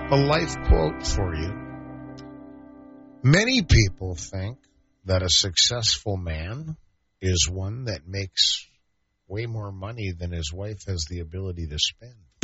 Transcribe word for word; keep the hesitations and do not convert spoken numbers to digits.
A life quote for you. Many people think that a successful man is one that makes way more money than his wife has the ability to spend.